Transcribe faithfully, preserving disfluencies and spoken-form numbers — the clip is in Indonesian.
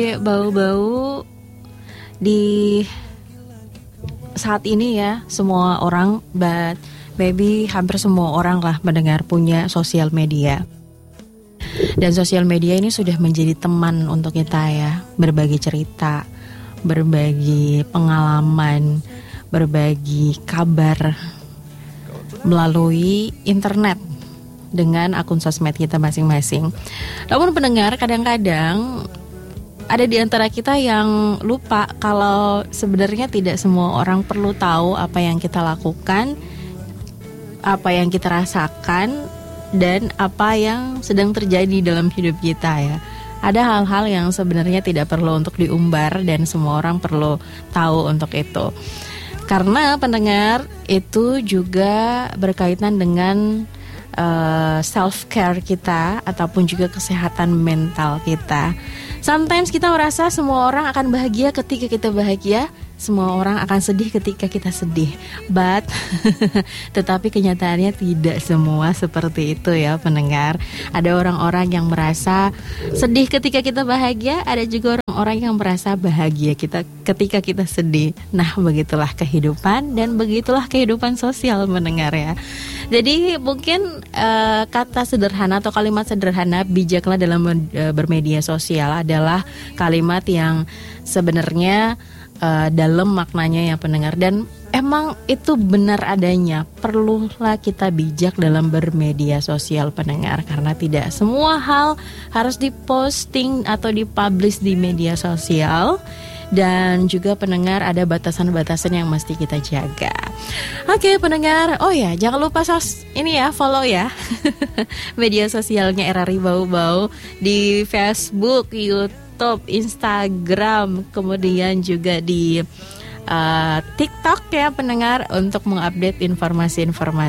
Bau-bau di saat ini ya, semua orang, but maybe hampir semua orang lah mendengar punya sosial media. Dan sosial media ini sudah menjadi teman untuk kita ya, berbagi cerita, berbagi pengalaman, berbagi kabar melalui internet dengan akun sosmed kita masing-masing. Namun pendengar, kadang-kadang ada di antara kita yang lupa kalau sebenarnya tidak semua orang perlu tahu apa yang kita lakukan, apa yang kita rasakan, dan apa yang sedang terjadi dalam hidup kita ya. Ada hal-hal yang sebenarnya tidak perlu untuk diumbar dan semua orang perlu tahu untuk itu. Karena pendengar, itu juga berkaitan dengan uh, self-care kita ataupun juga kesehatan mental kita. Sometimes kita merasa semua orang akan bahagia ketika kita bahagia, semua orang akan sedih ketika kita sedih. But tetapi kenyataannya tidak semua seperti itu ya pendengar. Ada orang-orang yang merasa sedih ketika kita bahagia, ada juga orang-orang yang merasa bahagia kita ketika kita sedih. Nah, begitulah kehidupan dan begitulah kehidupan sosial pendengar ya. Jadi mungkin uh, kata sederhana atau kalimat sederhana bijaklah dalam uh, bermedia sosial adalah kalimat yang sebenarnya uh, dalam maknanya ya pendengar, dan emang itu benar adanya. Perlulah kita bijak dalam bermedia sosial pendengar, karena tidak semua hal harus diposting atau dipublish di media sosial. Dan juga pendengar, ada batasan-batasan yang mesti kita jaga. Oke pendengar, oh ya jangan lupa sos ini ya, follow ya media sosialnya R R I Bau-Bau di Facebook, YouTube, Instagram, kemudian juga di uh, TikTok ya pendengar, untuk mengupdate informasi-informasi